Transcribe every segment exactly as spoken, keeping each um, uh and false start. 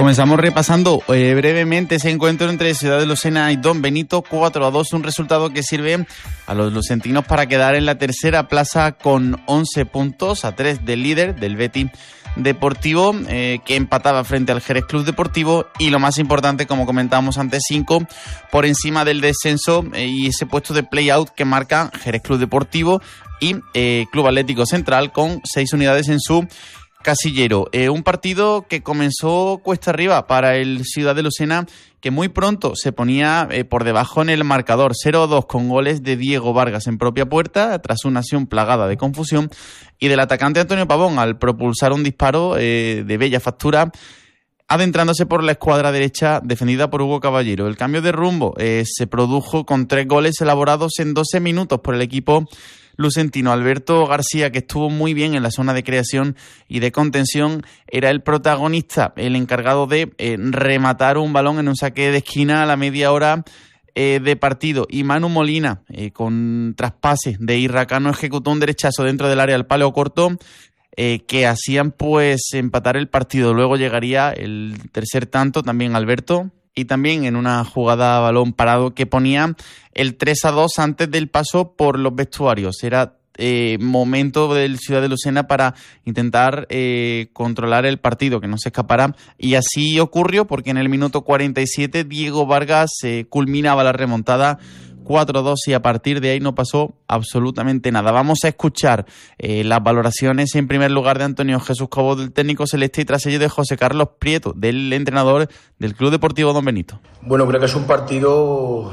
Comenzamos repasando eh, brevemente ese encuentro entre Ciudad de Lucena y Don Benito, cuatro a dos, un resultado que sirve a los lucentinos para quedar en la tercera plaza con once puntos, a tres del líder, del Betis Deportivo, eh, que empataba frente al Jerez Club Deportivo, y lo más importante, como comentábamos antes, cinco por encima del descenso eh, y ese puesto de play-out que marca Jerez Club Deportivo y eh, Club Atlético Central con seis unidades en su casillero. Eh, un partido que comenzó cuesta arriba para el Ciudad de Lucena, que muy pronto se ponía eh, por debajo en el marcador, cero a dos, con goles de Diego Vargas en propia puerta, tras una acción plagada de confusión, y del atacante Antonio Pavón al propulsar un disparo eh, de bella factura, adentrándose por la escuadra derecha defendida por Hugo Caballero. El cambio de rumbo eh, se produjo con tres goles elaborados en doce minutos por el equipo lucentino. Alberto García, que estuvo muy bien en la zona de creación y de contención, era el protagonista, el encargado de eh, rematar un balón en un saque de esquina a la media hora eh, de partido. Y Manu Molina, eh, con traspase de Irracano, ejecutó un derechazo dentro del área al palo corto, eh, que hacían pues empatar el partido. Luego llegaría el tercer tanto, también Alberto, y también en una jugada a balón parado que ponía el tres a dos antes del paso por los vestuarios. Era eh, momento del Ciudad de Lucena para intentar eh, controlar el partido, que no se escapara, y así ocurrió, porque en el minuto cuarenta y siete Diego Vargas eh, culminaba la remontada cuatro a dos, y a partir de ahí no pasó absolutamente nada. Vamos a escuchar eh, las valoraciones, en primer lugar, de Antonio Jesús Cobo, del técnico celeste, y tras ello de José Carlos Prieto, del entrenador del Club Deportivo Don Benito. Bueno, creo que es un partido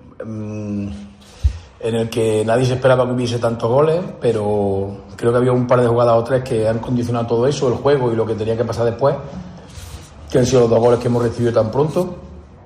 mmm, en el que nadie se esperaba que hubiese tantos goles, pero creo que había un par de jugadas o tres que han condicionado todo eso, el juego y lo que tenía que pasar después, que han sido los dos goles que hemos recibido tan pronto.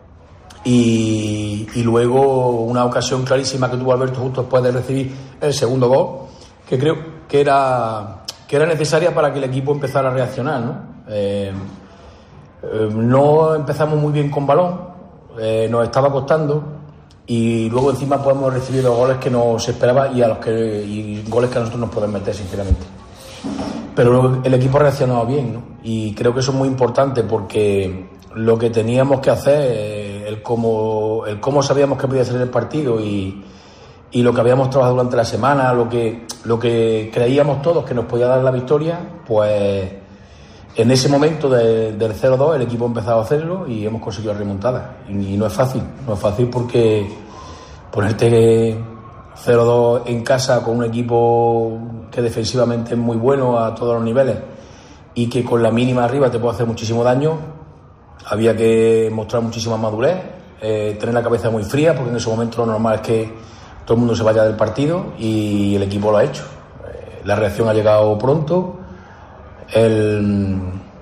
Y, y luego una ocasión clarísima que tuvo Alberto justo después de recibir el segundo gol, que creo que era, que era necesaria para que el equipo empezara a reaccionar, ¿no? Eh, eh, no empezamos muy bien con balón, eh, nos estaba costando, y luego encima podemos recibir los goles que nos esperaba y a los que y goles que a nosotros nos pueden meter, sinceramente. Pero el equipo ha reaccionado bien, ¿no? Y creo que eso es muy importante, porque lo que teníamos que hacer, el cómo, el cómo sabíamos que podía ser el partido y, y lo que habíamos trabajado durante la semana, lo que, lo que creíamos todos que nos podía dar la victoria, pues en ese momento de, del cero dos el equipo ha empezado a hacerlo y hemos conseguido la remontada. Y, y no es fácil, no es fácil porque ponerte cero dos en casa con un equipo que defensivamente es muy bueno a todos los niveles y que con la mínima arriba te puede hacer muchísimo daño. Había que mostrar muchísima madurez, eh, tener la cabeza muy fría, porque en ese momento lo normal es que todo el mundo se vaya del partido, y el equipo lo ha hecho. Eh, la reacción ha llegado pronto, el,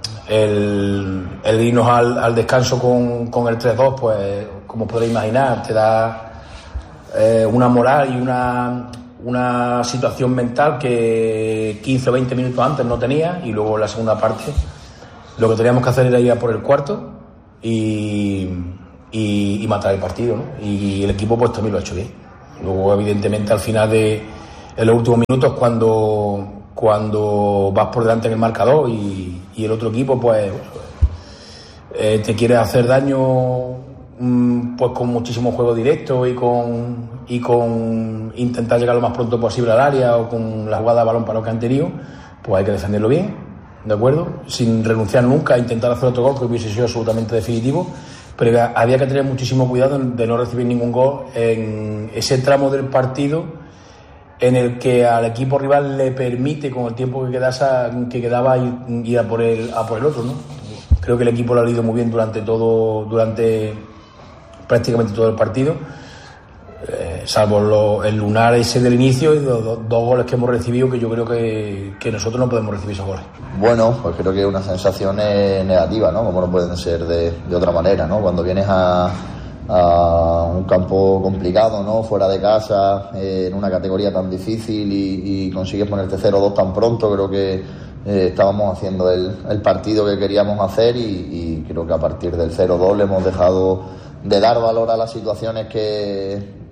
el, el irnos al, al descanso con, con el tres dos, pues como podréis imaginar, te da eh, una moral y una, una situación mental que quince o veinte minutos antes no tenía, y luego en la segunda parte lo que teníamos que hacer era ir a por el cuarto y, y, y matar el partido, ¿no? Y el equipo pues también lo ha hecho bien. Luego, evidentemente, al final de en los últimos minutos, cuando, cuando vas por delante en el marcador y, y el otro equipo pues eh, te quiere hacer daño, mm, pues con muchísimo juego directo y con, y con intentar llegar lo más pronto posible al área, o con la jugada de balón para lo que han tenido, pues hay que defenderlo bien, ¿de acuerdo? Sin renunciar nunca a intentar hacer otro gol que hubiese sido absolutamente definitivo, pero había que tener muchísimo cuidado de no recibir ningún gol en ese tramo del partido en el que al equipo rival le permite, con el tiempo que, quedasa, que quedaba, ir, ir a, por el, a por el otro, ¿no? Creo que el equipo lo ha ido muy bien durante todo, durante prácticamente todo el partido. Eh, salvo lo, el lunar ese del inicio y los do, dos goles que hemos recibido, que yo creo que, que nosotros no podemos recibir esos goles. Bueno, pues creo que es una sensación negativa, ¿no? Como no pueden ser de, de otra manera, ¿no? Cuando vienes a, a un campo complicado, ¿no? Fuera de casa, eh, en una categoría tan difícil y, y consigues ponerte cero dos tan pronto, creo que eh, estábamos haciendo el, el partido que queríamos hacer y, y creo que a partir del cero dos le hemos dejado de dar valor a las situaciones que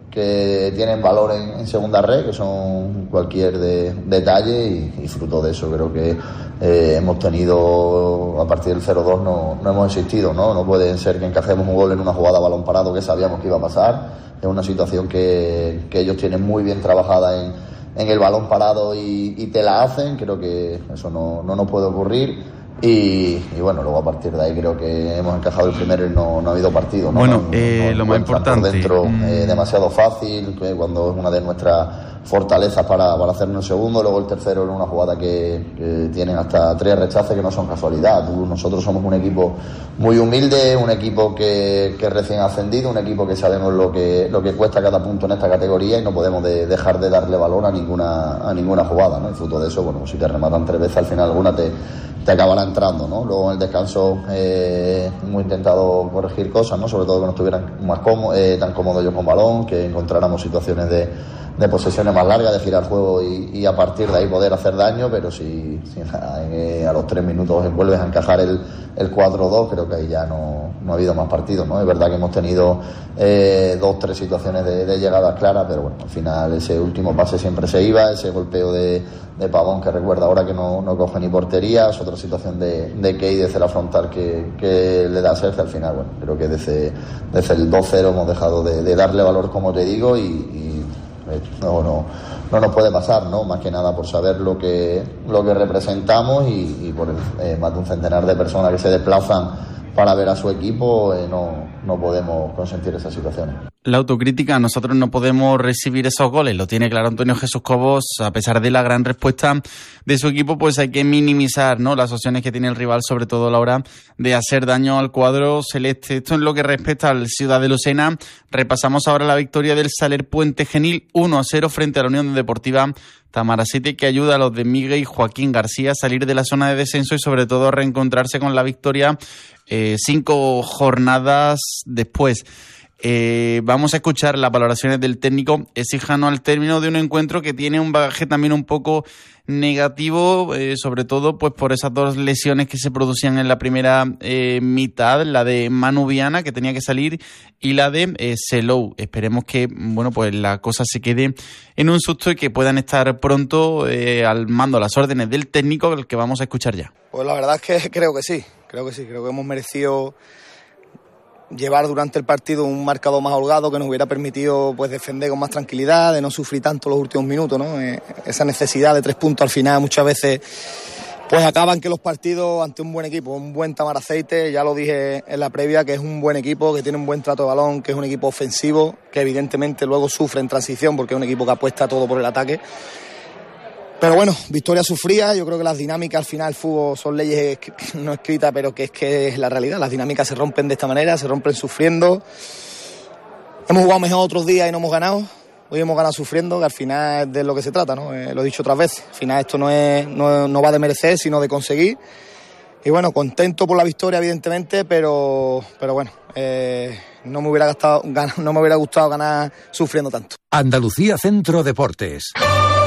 que tienen valor en, en segunda red, que son cualquier de, detalle y, y fruto de eso creo que eh, hemos tenido, a partir del cero dos no, no hemos existido, ¿no? No puede ser que encajemos un gol en una jugada a balón parado que sabíamos que iba a pasar. Es una situación que, que ellos tienen muy bien trabajada en, en el balón parado y, y te la hacen. Creo que eso no, no nos puede ocurrir. Y, y bueno, luego a partir de ahí creo que hemos encajado el primero y no, no ha habido partido, ¿no? Bueno, no, eh, no, lo más importante por dentro mm. eh, demasiado fácil, que cuando es una de nuestras fortalezas para, para hacernos el segundo. Luego el tercero en una jugada que, que tienen hasta tres rechaces que no son casualidad. Nosotros somos un equipo muy humilde, un equipo que, que recién ascendido, un equipo que sabemos lo que, lo que cuesta cada punto en esta categoría y no podemos de, dejar de darle valor a ninguna, a ninguna jugada, ¿no? Y fruto de eso, bueno, si te rematan tres veces al final alguna te te acabará entrando, ¿no? Luego en el descanso eh, hemos intentado corregir cosas, ¿no? Sobre todo que no estuvieran más cómodo, eh, tan cómodos ellos con balón, que encontráramos situaciones de, de posesiones más largas, de girar juego y, y a partir de ahí poder hacer daño, pero si, si eh, a los tres minutos vuelves a encajar el, el cuatro dos, creo que ahí ya no, no ha habido más partidos, ¿no? Es verdad que hemos tenido eh, dos, tres situaciones de, de llegadas claras, pero bueno, al final ese último pase siempre se iba, ese golpeo de, de Pavón que recuerda ahora que no, no coge ni portería, es otra situación de, de Key desde la frontal que, que le da a Sergio. Al final, bueno, creo que desde, desde el dos cero hemos dejado de, de darle valor, como te digo, y, y no, no, no nos puede pasar, ¿no? Más que nada por saber lo que, lo que representamos y, y por el, eh, más de un centenar de personas que se desplazan para ver a su equipo, eh, no, no podemos consentir esas situaciones. La autocrítica, nosotros no podemos recibir esos goles, lo tiene claro Antonio Jesús Cobos. A pesar de la gran respuesta de su equipo, pues hay que minimizar, ¿no?, las opciones que tiene el rival, sobre todo a la hora de hacer daño al cuadro celeste. Esto en lo que respecta al Ciudad de Lucena. Repasamos ahora la victoria del Saler Puente Genil uno a cero frente a la Unión Deportiva Tamaracete, que ayuda a los de Miguel y Joaquín García a salir de la zona de descenso y sobre todo a reencontrarse con la victoria eh, cinco jornadas después. Eh, vamos a escuchar las valoraciones del técnico exijano al término de un encuentro que tiene un bagaje también un poco negativo, eh, sobre todo pues por esas dos lesiones que se producían en la primera eh, mitad, la de Manu Viana, que tenía que salir, y la de eh, Selou. Esperemos que bueno pues la cosa se quede en un susto y que puedan estar pronto eh, al mando, las órdenes del técnico, el que vamos a escuchar ya. Pues la verdad es que creo que sí, creo que sí, creo que hemos merecido llevar durante el partido un marcador más holgado que nos hubiera permitido pues defender con más tranquilidad, de no sufrir tanto los últimos minutos, ¿no? Eh, esa necesidad de tres puntos al final muchas veces pues acaban que los partidos ante un buen equipo, un buen Tamaraceite, ya lo dije en la previa, que es un buen equipo, que tiene un buen trato de balón, que es un equipo ofensivo, que evidentemente luego sufre en transición porque es un equipo que apuesta todo por el ataque. Pero bueno, victoria sufrida. Yo creo que las dinámicas al final del fútbol son leyes no escritas, pero que es que es la realidad. Las dinámicas se rompen de esta manera, se rompen sufriendo. Hemos jugado mejor otros días y no hemos ganado. Hoy hemos ganado sufriendo, que al final es de lo que se trata, ¿no? Eh, lo he dicho otras veces. Al final esto no, es, no, no va de merecer, sino de conseguir. Y bueno, contento por la victoria, evidentemente, pero, pero bueno, eh, no me hubiera gastado, no me hubiera gustado ganar sufriendo tanto. Andalucía Centro Deportes.